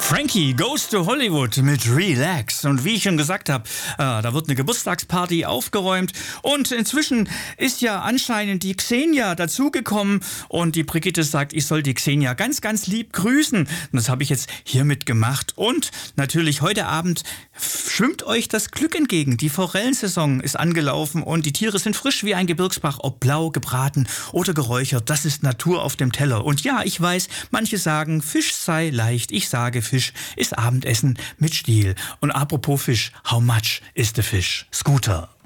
Frankie Goes to Hollywood mit Relax. Und wie ich schon gesagt habe, da wird eine Geburtstagsparty aufgeräumt. Und inzwischen ist ja anscheinend die Xenia dazugekommen. Und die Brigitte sagt, ich soll die Xenia ganz, ganz lieb grüßen. Und das habe ich jetzt hiermit gemacht. Und natürlich heute Abend schwimmt euch das Glück entgegen. Die Forellensaison ist angelaufen und die Tiere sind frisch wie ein Gebirgsbach, ob blau, gebraten oder geräuchert. Das ist Natur auf dem Teller. Und ja, ich weiß, manche sagen, Fisch sei leicht. Ich sage, Fisch ist Abendessen mit Stil. Und apropos Fisch, how much is the fish? Scooter.